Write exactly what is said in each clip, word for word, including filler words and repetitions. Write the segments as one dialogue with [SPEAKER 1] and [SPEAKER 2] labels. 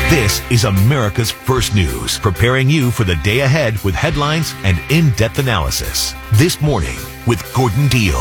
[SPEAKER 1] This is America's First News, preparing you for the day ahead with headlines and in-depth analysis. This morning with Gordon Deal.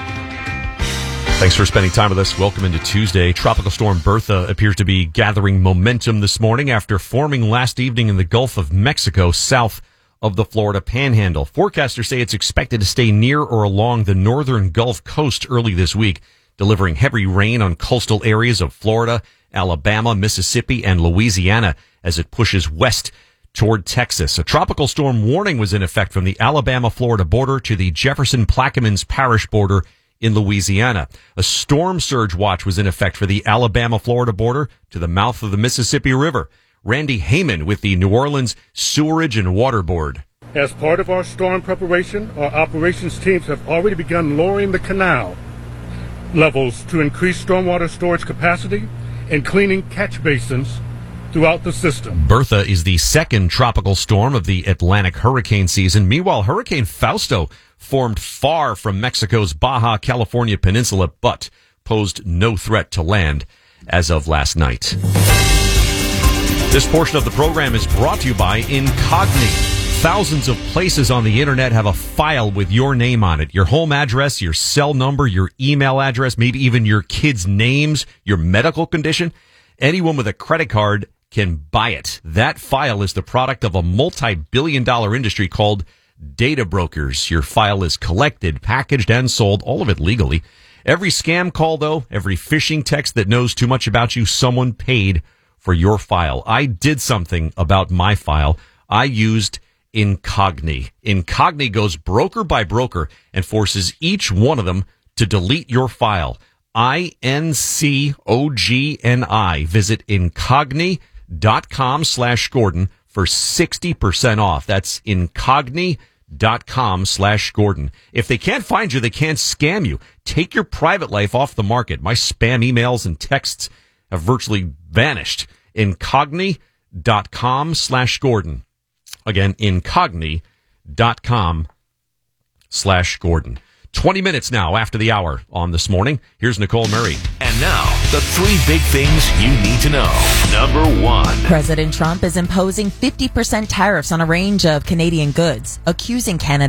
[SPEAKER 2] Thanks for spending time with us. Welcome into Tuesday. Tropical Storm Bertha appears to be gathering momentum this morning after forming last evening in the Gulf of Mexico, south of the Florida Panhandle. Forecasters say it's expected to stay near or along the northern Gulf Coast early this week, delivering heavy rain on coastal areas of Florida, Alabama, Mississippi, and Louisiana as it pushes west toward Texas. A tropical storm warning was in effect from the Alabama-Florida border to the Jefferson-Plaquemines Parish border in Louisiana. A storm surge watch was in effect for the Alabama-Florida border to the mouth of the Mississippi River. Randy Heyman with the New Orleans Sewerage and Water Board.
[SPEAKER 3] As part of our storm preparation, our operations teams have already begun lowering the canal levels to increase stormwater storage capacity and cleaning catch basins throughout the system.
[SPEAKER 2] Bertha is the second tropical storm of the Atlantic hurricane season. Meanwhile, Hurricane Fausto formed far from Mexico's Baja California peninsula, but posed no threat to land as of last night. This portion of the program is brought to you by Incogni. Thousands of places on the internet have a file with your name on it. Your home address, your cell number, your email address, maybe even your kids' names, your medical condition. Anyone with a credit card can buy it. That file is the product of a multi-billion dollar industry called data brokers. Your file is collected, packaged, and sold, all of it legally. Every scam call, though, every phishing text that knows too much about you, someone paid for your file. I did something about my file. I used Incogni. Incogni goes broker by broker and forces each one of them to delete your file. I N C O G N I. Visit Incogni.com slash Gordon for sixty percent off. That's Incogni.com slash Gordon. If they can't find you, they can't scam you. Take your private life off the market. My spam emails and texts have virtually vanished. Incogni.com slash Gordon. Again, Incogni.com slash Gordon. twenty minutes now after the hour on This Morning. Here's Nicole Murray.
[SPEAKER 1] And now, the three big things you need to know. Number one.
[SPEAKER 4] President Trump is imposing fifty percent tariffs on a range of Canadian goods, accusing Canada